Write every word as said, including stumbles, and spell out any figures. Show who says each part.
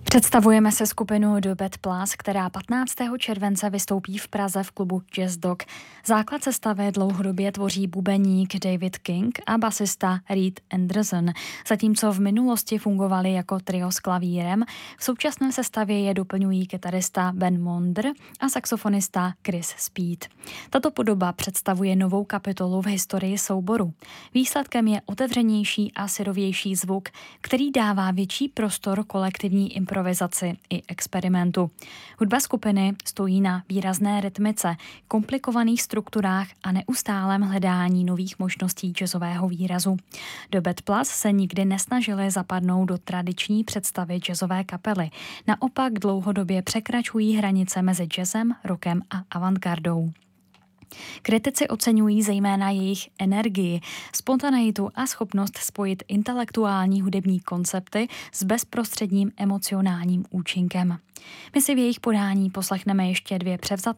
Speaker 1: Představujeme se skupinu The Bad Plus, která patnáctého července vystoupí v Praze v klubu Jazz Dog. Základ sestavy dlouhodobě tvoří bubeník David King a basista Reed Anderson. Zatímco v minulosti fungovali jako trio s klavírem, v současné sestavě je doplňují kytarista Ben Monder a saxofonista Chris Speed. Tato podoba představuje novou kapitolu v historii souboru. Výsledkem je otevřenější a syrovější zvuk, který dává větší prostor kolektivní improvizaci i experimentu. Hudba skupiny stojí na výrazné rytmice, komplikovaných strukturách a neustálém hledání nových možností jazzového výrazu. The Bad Plus se nikdy nesnažili zapadnout do tradiční představy jazzové kapely. Naopak dlouhodobě překračují hranice mezi jazzem, rockem a avantgardou. Kritici oceňují zejména jejich energii, spontaneitu a schopnost spojit intelektuální hudební koncepty s bezprostředním emocionálním účinkem. My si v jejich podání poslechneme ještě dvě převzaté